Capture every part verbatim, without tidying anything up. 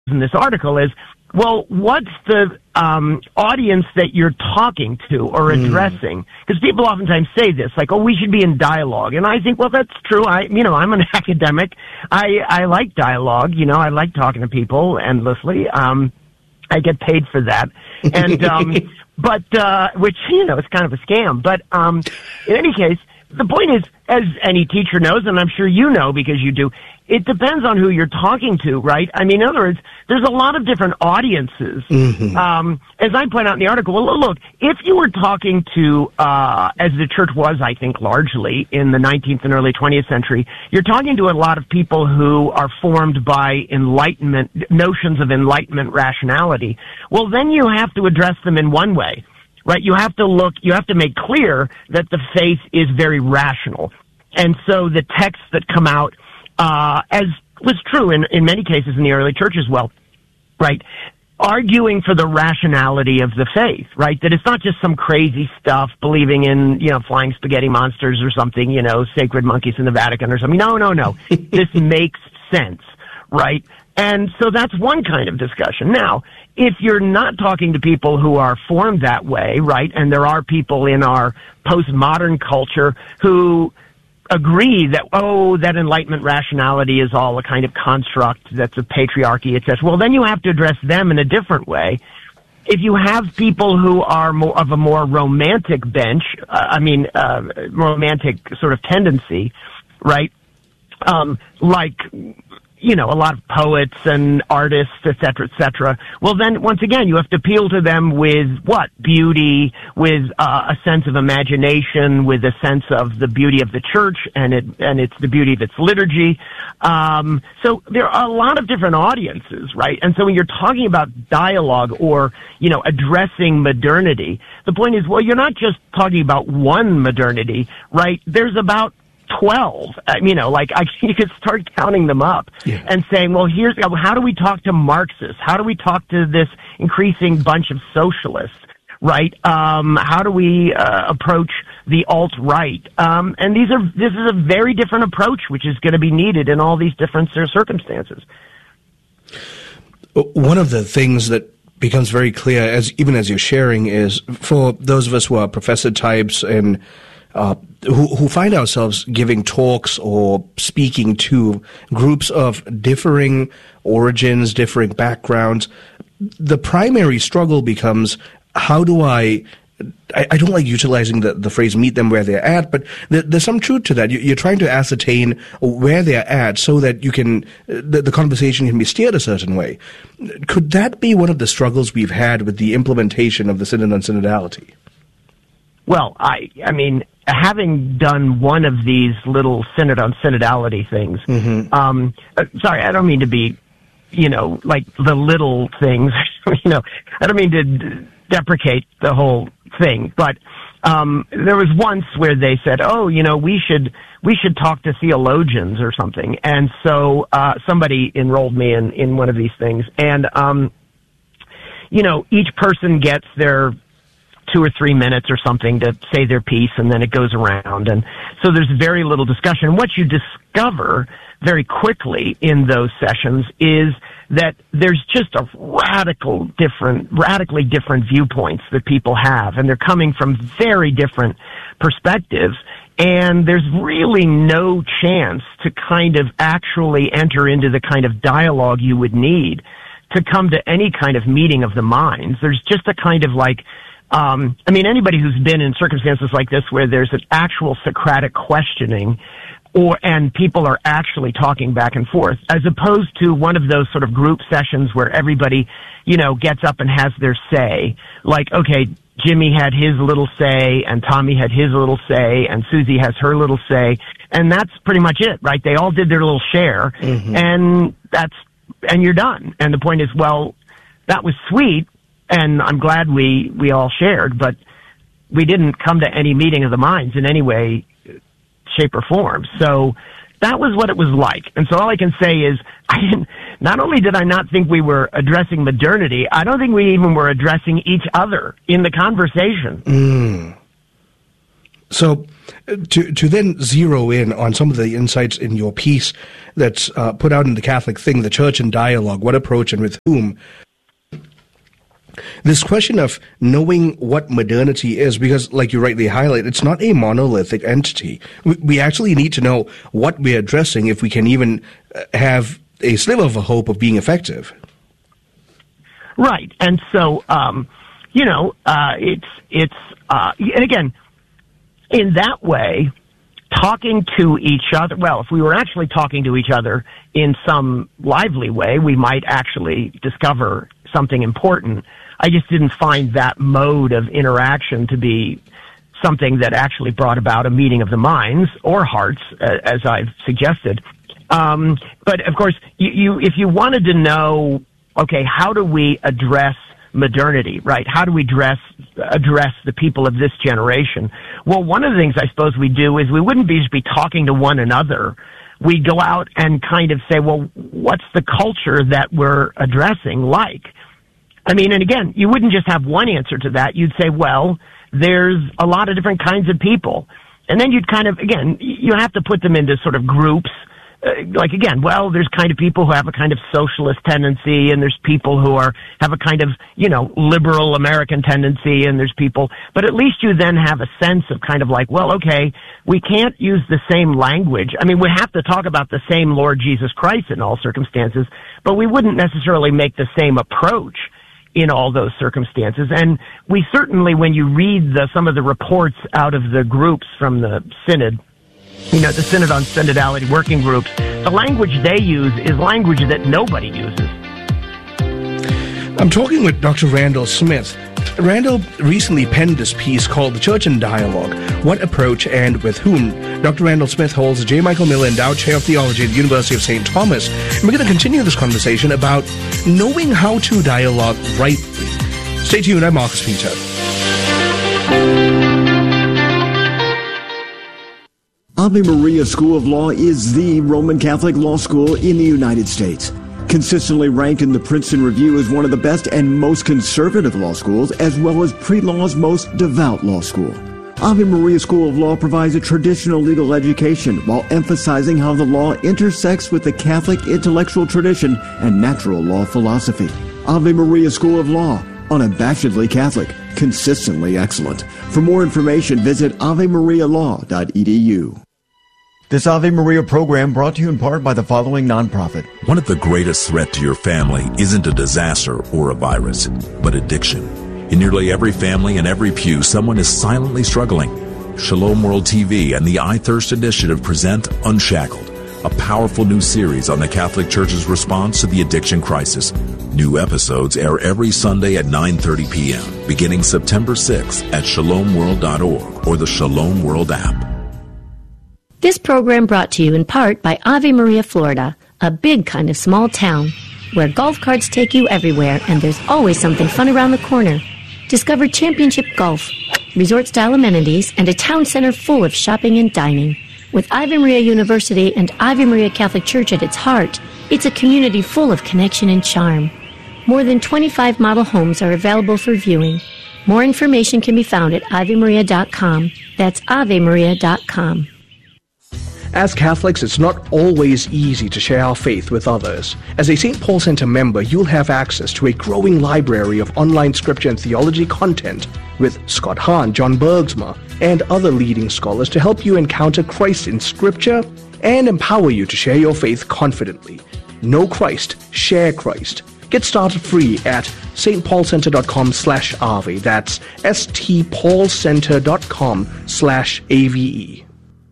in this article is, well, what's the um, audience that you're talking to or addressing? Because mm. people oftentimes say this, like, oh, we should be in dialogue. And I think, well, that's true. I, you know, I'm an academic. I, I like dialogue. You know, I like talking to people endlessly. Um, I get paid for that. And, um, but, uh, which, you know, is kind of a scam. But, um, in any case, the point is, as any teacher knows, and I'm sure you know because you do, it depends on who you're talking to, right? I mean, in other words, there's a lot of different audiences. Mm-hmm. Um, as I point out in the article, well, look, if you were talking to, uh, as the church was, I think, largely in the nineteenth and early twentieth century, you're talking to a lot of people who are formed by enlightenment, notions of enlightenment rationality. Well, then you have to address them in one way. Right, you have to look, you have to make clear that the faith is very rational. And so the texts that come out, uh, as was true in, in many cases in the early church as well, right, arguing for the rationality of the faith, right, that it's not just some crazy stuff, believing in, you know, flying spaghetti monsters or something, you know, sacred monkeys in the Vatican or something. No, no, no. This makes sense, right? And so that's one kind of discussion. Now, if you're not talking to people who are formed that way, right, and there are people in our postmodern culture who agree that, oh, that Enlightenment rationality is all a kind of construct that's a patriarchy, et cetera, well, then you have to address them in a different way. If you have people who are more of a more romantic bench, uh, I mean, uh, romantic sort of tendency, right, um, like, you know, a lot of poets and artists, et cetera, et cetera. Well, then, once again, you have to appeal to them with what? Beauty, with uh, a sense of imagination, with a sense of the beauty of the church, and it and it's the beauty of its liturgy. Um, so there are a lot of different audiences, right? And so when you're talking about dialogue or, you know, addressing modernity, the point is, well, you're not just talking about one modernity, right? There's about twelve, you know, like I, you could start counting them up yeah. and saying, well, here's, how do we talk to Marxists? How do we talk to this increasing bunch of socialists, right? Um, how do we uh, approach the alt-right? Um, and these are, this is a very different approach, which is going to be needed in all these different circumstances. One of the things that becomes very clear, as even as you're sharing, is for those of us who are professor types and Uh, who, who find ourselves giving talks or speaking to groups of differing origins, differing backgrounds, the primary struggle becomes, how do I, I, I don't like utilizing the, the phrase meet them where they're at, but there, there's some truth to that. You, you're trying to ascertain where they're at so that you can, the, the conversation can be steered a certain way. Could that be one of the struggles we've had with the implementation of the Synod on Synodality? Well, I, I mean, having done one of these little synod on synodality things, mm-hmm. um, uh, sorry, I don't mean to be, you know, like the little things, you know, I don't mean to d- deprecate the whole thing, but um, there was once where they said, oh, you know, we should, we should talk to theologians or something. And so uh, somebody enrolled me in, in one of these things. And, um, you know, each person gets their two or three minutes or something to say their piece, and then it goes around. And so there's very little discussion. What you discover very quickly in those sessions is that there's just a radical different, radically different viewpoints that people have, and they're coming from very different perspectives. And there's really no chance to kind of actually enter into the kind of dialogue you would need to come to any kind of meeting of the minds. There's just a kind of like, Um, I mean, anybody who's been in circumstances like this where there's an actual Socratic questioning, or and people are actually talking back and forth, as opposed to one of those sort of group sessions where everybody, you know, gets up and has their say. Like, okay, Jimmy had his little say, and Tommy had his little say, and Susie has her little say, and that's pretty much it, right? They all did their little share, mm-hmm. and that's and you're done. And the point is, well, that was sweet. And I'm glad we, we all shared, but we didn't come to any meeting of the minds in any way, shape, or form. So that was what it was like. And so all I can say is, I didn't, not only did I not think we were addressing modernity, I don't think we even were addressing each other in the conversation. Mm. So to to then zero in on some of the insights in your piece that's uh, put out in the Catholic Thing, the Church in Dialogue, what approach and with whom, this question of knowing what modernity is, because like you rightly highlight, it's not a monolithic entity. We, we actually need to know what we're addressing if we can even have a sliver of a hope of being effective. Right. And so, um, you know, uh, it's, it's, uh, and again, in that way, talking to each other, well, if we were actually talking to each other in some lively way, we might actually discover something important. I just didn't find that mode of interaction to be something that actually brought about a meeting of the minds or hearts, uh, as I've suggested. Um, but of course, you, you, if you wanted to know, okay, how do we address modernity, right? How do we address address the people of this generation? Well, one of the things I suppose we do is we wouldn't be just be talking to one another. We'd go out and kind of say, well, what's the culture that we're addressing like? I mean, and again, you wouldn't just have one answer to that. You'd say, well, there's a lot of different kinds of people. And then you'd kind of, again, you have to put them into sort of groups. Uh, like, again, well, there's kind of people who have a kind of socialist tendency, and there's people who are have a kind of, you know, liberal American tendency, and there's people, but at least you then have a sense of kind of like, well, okay, we can't use the same language. I mean, we have to talk about the same Lord Jesus Christ in all circumstances, but we wouldn't necessarily make the same approach in all those circumstances. And we certainly, when you read the, some of the reports out of the groups from the Synod, you know, the Synod on Synodality working groups, the language they use is language that nobody uses. I'm talking with Doctor Randall Smith. Randall recently penned this piece called The Church in Dialogue, What Approach and With Whom. Doctor Randall Smith holds the J. Michael Miller Endowed Chair of Theology at the University of Saint Thomas. And we're going to continue this conversation about knowing how to dialogue rightly. Stay tuned, I'm Marcus Peter. Ave Maria School of Law is the Roman Catholic law school in the United States. Consistently ranked in the Princeton Review as one of the best and most conservative law schools, as well as pre-law's most devout law school. Ave Maria School of Law provides a traditional legal education while emphasizing how the law intersects with the Catholic intellectual tradition and natural law philosophy. Ave Maria School of Law, unabashedly Catholic, consistently excellent. For more information, visit ave maria law dot e d u. This Ave Maria program brought to you in part by the following nonprofit. One of the greatest threats to your family isn't a disaster or a virus, but addiction. In nearly every family and every pew, someone is silently struggling. Shalom World T V and the I Thirst Initiative present Unshackled, a powerful new series on the Catholic Church's response to the addiction crisis. New episodes air every Sunday at nine thirty p.m., beginning September sixth at shalom world dot org or the Shalom World app. This program brought to you in part by Ave Maria, Florida, a big kind of small town where golf carts take you everywhere and there's always something fun around the corner. Discover championship golf, resort-style amenities, and a town center full of shopping and dining. With Ave Maria University and Ave Maria Catholic Church at its heart, it's a community full of connection and charm. More than twenty-five model homes are available for viewing. More information can be found at ave maria dot com. That's ave maria dot com. As Catholics, it's not always easy to share our faith with others. As a Saint Paul Center member, you'll have access to a growing library of online scripture and theology content with Scott Hahn, John Bergsma, and other leading scholars to help you encounter Christ in scripture and empower you to share your faith confidently. Know Christ, share Christ. Get started free at stpaulcenter.com slash Ave. That's stpaulcenter.com slash AVE.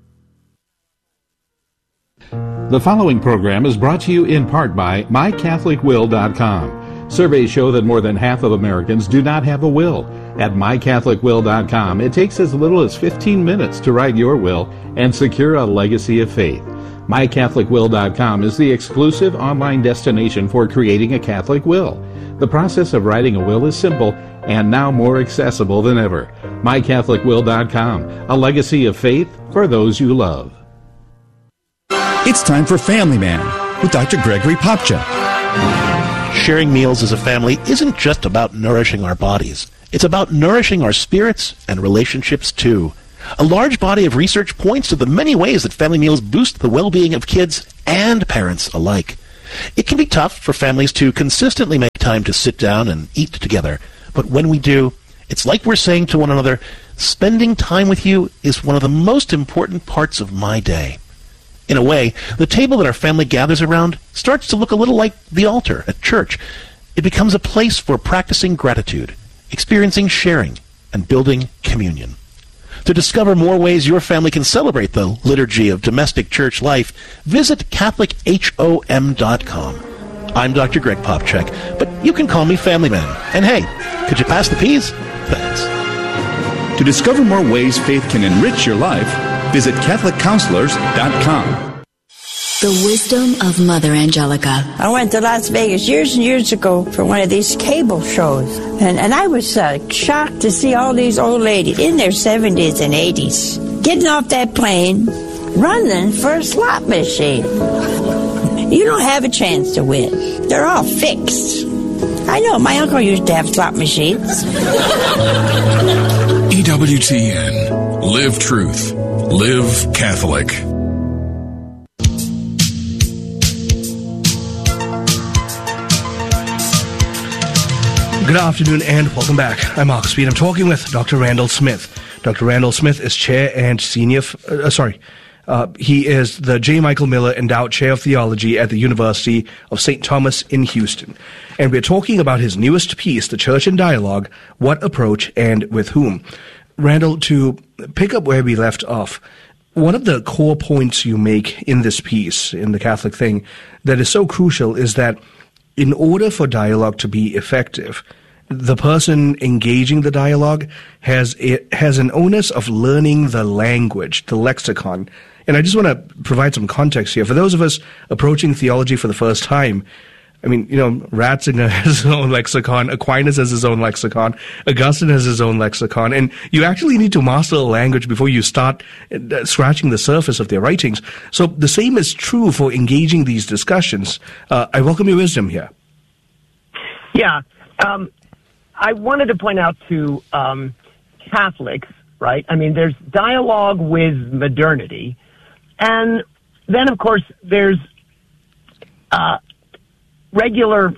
The following program is brought to you in part by my catholic will dot com. Surveys show that more than half of Americans do not have a will. At my catholic will dot com, it takes as little as fifteen minutes to write your will and secure a legacy of faith. my catholic will dot com is the exclusive online destination for creating a Catholic will. The process of writing a will is simple and now more accessible than ever. my catholic will dot com, a legacy of faith for those you love. It's time for Family Man with Doctor Gregory Popcha. Sharing meals as a family isn't just about nourishing our bodies. It's about nourishing our spirits and relationships too. A large body of research points to the many ways that family meals boost the well-being of kids and parents alike. It can be tough for families to consistently make time to sit down and eat together, but when we do, it's like we're saying to one another, spending time with you is one of the most important parts of my day. In a way, the table that our family gathers around starts to look a little like the altar at church. It becomes a place for practicing gratitude, experiencing sharing, and building communion. To discover more ways your family can celebrate the liturgy of domestic church life, visit Catholic H O M dot com. I'm Doctor Greg Popchak, but you can call me Family Man. And hey, could you pass the peas? Thanks. To discover more ways faith can enrich your life, visit Catholic Counselors dot com. The wisdom of Mother Angelica. I went to Las Vegas years and years ago for one of these cable shows, and, and I was uh, shocked to see all these old ladies in their seventies and eighties getting off that plane, running for a slot machine. You don't have a chance to win. They're all fixed. I know, my uncle used to have slot machines. E W T N. Live truth. Live Catholic. Good afternoon and welcome back. I'm Mark Speed. I'm talking with Doctor Randall Smith. Doctor Randall Smith is chair and senior, f- uh, sorry, uh, he is the J. Michael Miller Endowed Chair of Theology at the University of Saint Thomas in Houston. And we're talking about his newest piece, The Church in Dialogue, What Approach and With Whom. Randall, to pick up where we left off, one of the core points you make in this piece, in the Catholic thing, that is so crucial is that in order for dialogue to be effective, the person engaging the dialogue has it has an onus of learning the language, the lexicon. And I just want to provide some context here. For those of us approaching theology for the first time, I mean, you know, Ratzinger has his own lexicon, Aquinas has his own lexicon, Augustine has his own lexicon, and you actually need to master a language before you start uh, scratching the surface of their writings. So the same is true for engaging these discussions. Uh, I welcome your wisdom here. Yeah. Um, I wanted to point out to um, Catholics, right? I mean, there's dialogue with modernity, and then, of course, there's uh, regular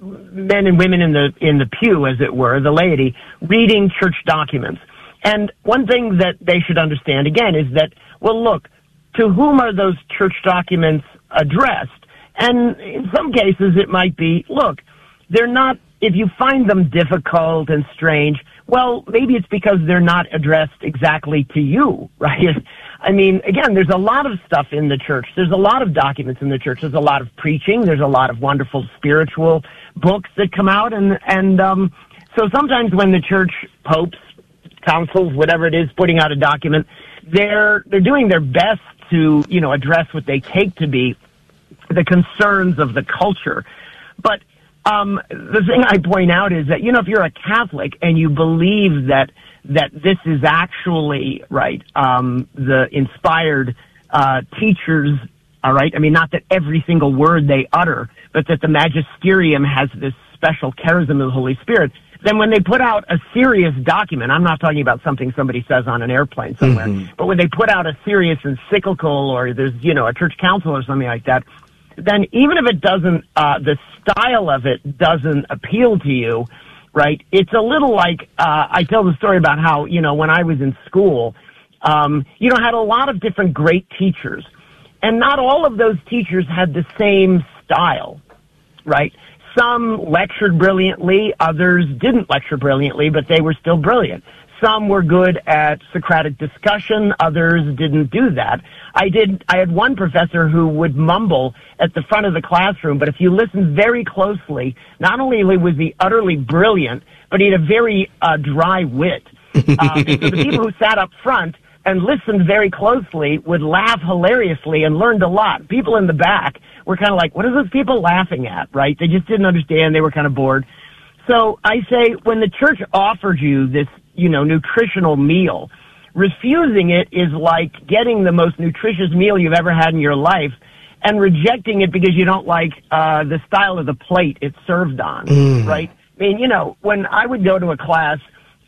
men and women in the in the pew, as it were, the laity, reading church documents. And one thing that they should understand, again, is that, well, look, to whom are those church documents addressed? And in some cases, it might be, look, they're not, if you find them difficult and strange, well, maybe it's because they're not addressed exactly to you, right? I mean, again, there's a lot of stuff in the church. There's a lot of documents in the church. There's a lot of preaching. There's a lot of wonderful spiritual books that come out. And, and um, so sometimes when the church, popes, councils, whatever it is, putting out a document, they're they're doing their best to, you know, address what they take to be the concerns of the culture. But Um, the thing I point out is that, you know, if you're a Catholic and you believe that that this is actually, right, um, the inspired uh, teachers, all right, I mean, not that every single word they utter, but that the magisterium has this special charism of the Holy Spirit, then when they put out a serious document, I'm not talking about something somebody says on an airplane somewhere, mm-hmm. but when they put out a serious encyclical or there's, you know, a church council or something like that, then even if it doesn't, uh, the style of it doesn't appeal to you, right? It's a little like, uh, I tell the story about how, you know, when I was in school, um, you know, had a lot of different great teachers. And not all of those teachers had the same style, right? Some lectured brilliantly, others didn't lecture brilliantly, but they were still brilliant. Some were good at Socratic discussion, others didn't do that. I did, I had one professor who would mumble at the front of the classroom, but if you listen very closely, not only was he utterly brilliant, but he had a very uh, dry wit. Um, and so the people who sat up front and listened very closely would laugh hilariously and learned a lot. People in the back were kind of like, what are those people laughing at, right? They just didn't understand. They were kind of bored. So I say, when the church offered you this, you know, nutritional meal, refusing it is like getting the most nutritious meal you've ever had in your life and rejecting it because you don't like uh, the style of the plate it's served on, mm. right? I mean, you know, when I would go to a class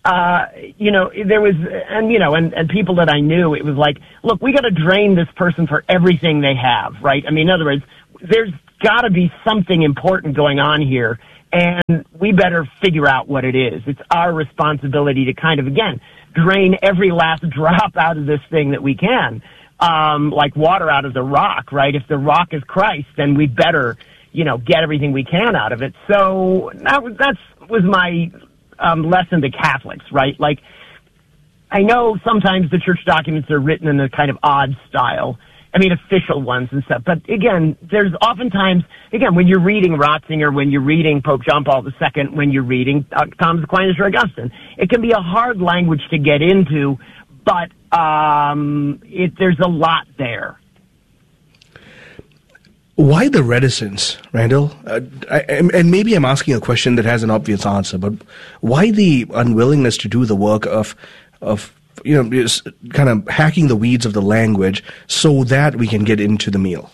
uh, you know, there was, and, you know, and, and people that I knew, it was like, look, we got to drain this person for everything they have, right? I mean, in other words, there's got to be something important going on here, and we better figure out what it is. It's our responsibility to kind of, again, drain every last drop out of this thing that we can, um, like water out of the rock, right? If the rock is Christ, then we better, you know, get everything we can out of it. So that was, that's was my um, lesson to Catholics, right? Like, I know sometimes the church documents are written in a kind of odd style. I mean, official ones and stuff. But again, there's oftentimes, again, when you're reading Ratzinger, when you're reading Pope John Paul the Second, when you're reading uh, Thomas Aquinas or Augustine, it can be a hard language to get into, but um, it, there's a lot there. Why the reticence, Randall? Uh, I, and maybe I'm asking a question that has an obvious answer, but why the unwillingness to do the work of, of you know, just kind of hacking the weeds of the language so that we can get into the meal?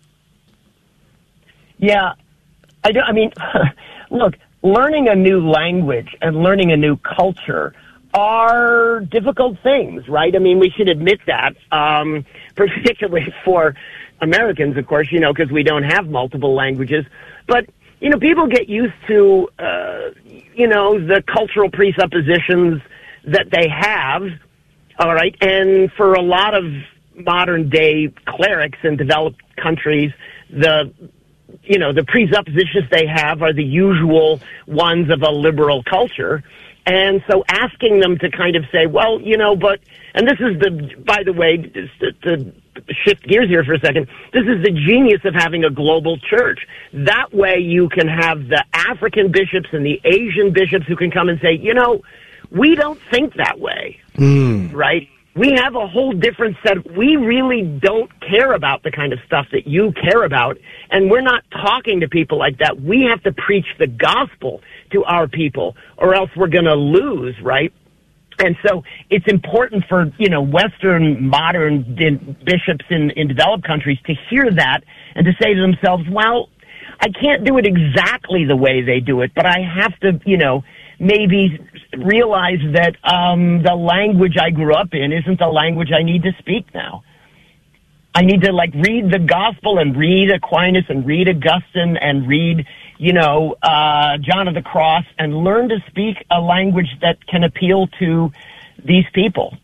Yeah, I do. I mean, look, learning a new language and learning a new culture are difficult things, right? I mean, we should admit that, um, particularly for Americans, of course, you know, because we don't have multiple languages. But, you know, people get used to, uh, you know, the cultural presuppositions that they have, all right? And for a lot of modern-day clerics in developed countries, the, you know, the presuppositions they have are the usual ones of a liberal culture. And so asking them to kind of say, well, you know, but, and this is the, by the way, to, to shift gears here for a second, this is the genius of having a global church. That way you can have the African bishops and the Asian bishops who can come and say, you know, we don't think that way, mm. right? We have a whole different set of, we really don't care about the kind of stuff that you care about, and we're not talking to people like that. We have to preach the gospel to our people, or else we're going to lose, right? And so it's important for, you know, Western modern bishops in, in developed countries to hear that and to say to themselves, well, I can't do it exactly the way they do it, but I have to, you know, maybe realize that um, the language I grew up in isn't the language I need to speak now. I need to, like, read the gospel and read Aquinas and read Augustine and read, you know, uh, John of the Cross and learn to speak a language that can appeal to these people.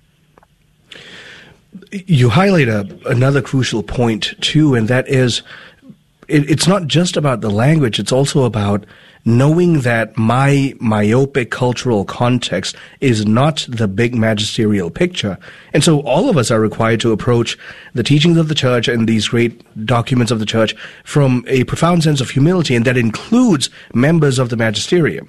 You highlight a, another crucial point, too, and that is it, it's not just about the language, it's also about knowing that my myopic cultural context is not the big magisterial picture. And so all of us are required to approach the teachings of the church and these great documents of the church from a profound sense of humility, and that includes members of the magisterium.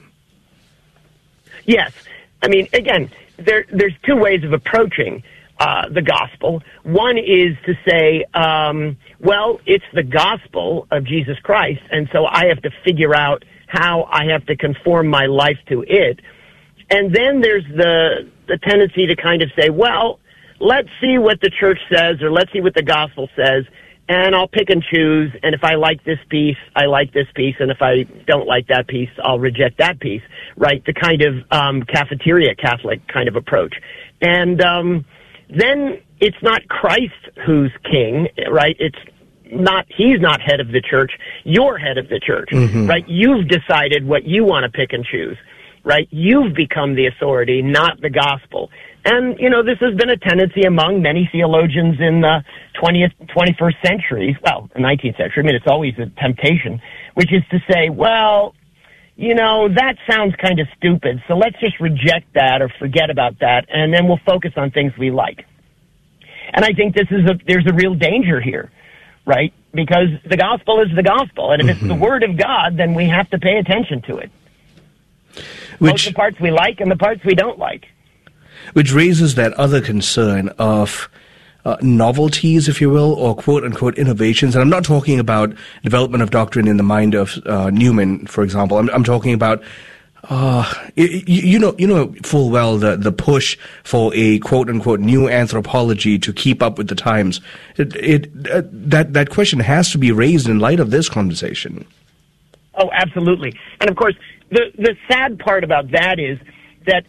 Yes. I mean, again, there, there's two ways of approaching uh, the gospel. One is to say, um, well, it's the gospel of Jesus Christ, and so I have to figure out how I have to conform my life to it. And then there's the the tendency to kind of say, well, let's see what the church says, or let's see what the gospel says, and I'll pick and choose, and if I like this piece, I like this piece, and if I don't like that piece, I'll reject that piece, right? The kind of um, cafeteria Catholic kind of approach. And um, then it's not Christ who's king, right? It's not, he's not head of the church, you're head of the church, mm-hmm. right? You've decided what you want to pick and choose, right? You've become the authority, not the gospel. And, you know, this has been a tendency among many theologians in the twentieth, twenty-first centuries, well, the nineteenth century. I mean, it's always a temptation, which is to say, well, you know, that sounds kind of stupid, so let's just reject that or forget about that, and then we'll focus on things we like. And I think this is a, there's a real danger here, right? Because the gospel is the gospel, and if mm-hmm. it's the word of God, then we have to pay attention to it. Which, both the parts we like and the parts we don't like. Which raises that other concern of uh, novelties, if you will, or quote-unquote innovations. And I'm not talking about development of doctrine in the mind of uh, Newman, for example. I'm, I'm talking about Uh, you, you know, you know full well the, the push for a quote unquote new anthropology to keep up with the times. It, it uh, that that question has to be raised in light of this conversation. Oh, absolutely. And of course, the the sad part about that is that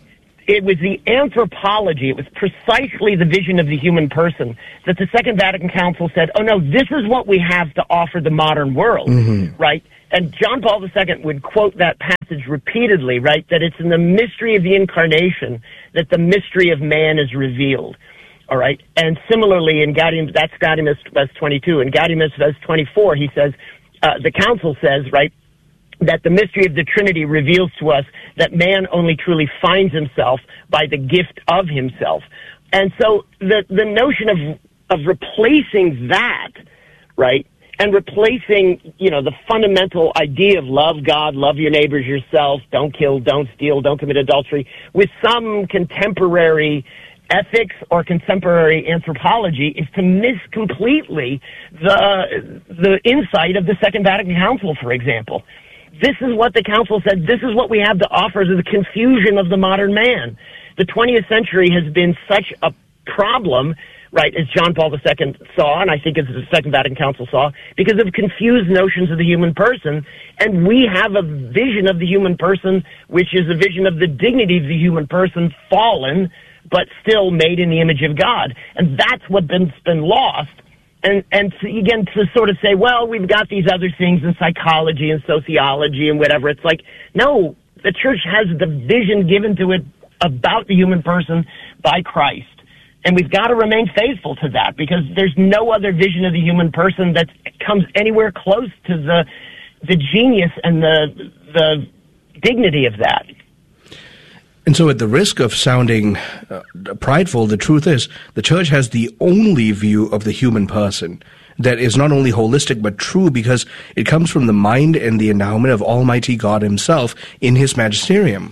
it was the anthropology, it was precisely the vision of the human person that the Second Vatican Council said, oh no, this is what we have to offer the modern world, mm-hmm. right? And John Paul the Second would quote that passage repeatedly, right? That it's in the mystery of the incarnation that the mystery of man is revealed. All right. And similarly, in Gaudium, that's Gaudium et Spes twenty-two. In Gaudium et Spes twenty-four, he says, uh, the council says, right, that the mystery of the Trinity reveals to us that man only truly finds himself by the gift of himself. And so the, the notion of, of replacing that, right, and replacing, you know, the fundamental idea of love God, love your neighbors yourself, don't kill, don't steal, don't commit adultery, with some contemporary ethics or contemporary anthropology is to miss completely the the insight of the Second Vatican Council, for example. This is what the Council said. This is what we have to offer is the confusion of the modern man. The twentieth century has been such a problem, right, as John Paul the Second saw, and I think as the Second Vatican Council saw, because of confused notions of the human person. And we have a vision of the human person, which is a vision of the dignity of the human person, fallen, but still made in the image of God. And that's what's been, been lost. And, and to, again, to sort of say, well, we've got these other things in psychology and sociology and whatever. It's like, no, the church has the vision given to it about the human person by Christ. And we've got to remain faithful to that because there's no other vision of the human person that comes anywhere close to the, the genius and the, the dignity of that. And so at the risk of sounding uh, prideful, the truth is the church has the only view of the human person that is not only holistic but true because it comes from the mind and the endowment of Almighty God himself in his magisterium.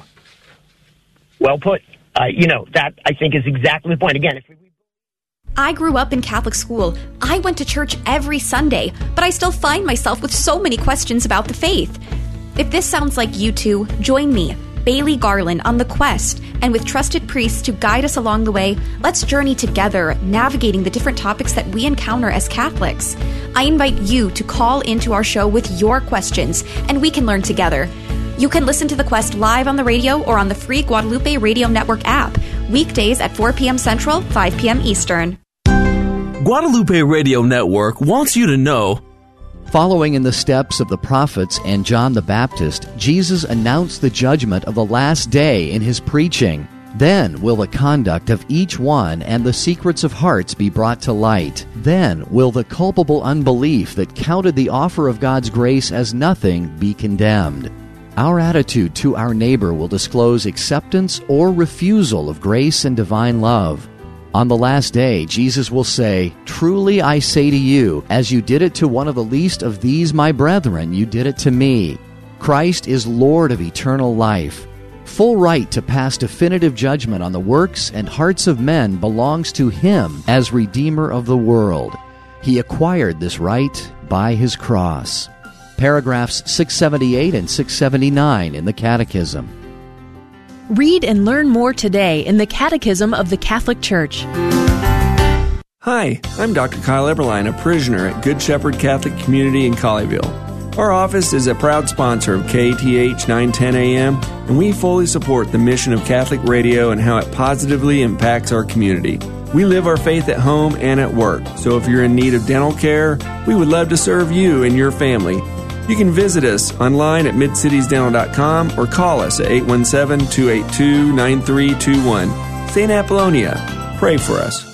Well put. Uh, you know, that I think is exactly the point. Again, if we I grew up in Catholic school. I went to church every Sunday, but I still find myself with so many questions about the faith. If this sounds like you two, join me, Bailey Garland, on the quest, and with trusted priests to guide us along the way, let's journey together, navigating the different topics that we encounter as Catholics. I invite you to call into our show with your questions, and we can learn together. You can listen to The Quest live on the radio or on the free Guadalupe Radio Network app, weekdays at four p.m. Central, five p.m. Eastern. Guadalupe Radio Network wants you to know. Following in the steps of the prophets and John the Baptist, Jesus announced the judgment of the last day in his preaching. Then will the conduct of each one and the secrets of hearts be brought to light. Then will the culpable unbelief that counted the offer of God's grace as nothing be condemned. Our attitude to our neighbor will disclose acceptance or refusal of grace and divine love. On the last day, Jesus will say, "Truly I say to you, as you did it to one of the least of these my brethren, you did it to me." Christ is Lord of eternal life. Full right to pass definitive judgment on the works and hearts of men belongs to him as Redeemer of the world. He acquired this right by his cross. Paragraphs six seventy-eight and six seventy-nine in the Catechism. Read and learn more today in the Catechism of the Catholic Church. Hi, I'm Doctor Kyle Eberline, a parishioner at Good Shepherd Catholic Community in Colleyville. Our office is a proud sponsor of K T H nine ten A M, and we fully support the mission of Catholic radio and how it positively impacts our community. We live our faith at home and at work, so if you're in need of dental care, we would love to serve you and your family. You can visit us online at mid cities dental dot com or call us at eight one seven, two eight two, nine three two one. Saint Apollonia, pray for us.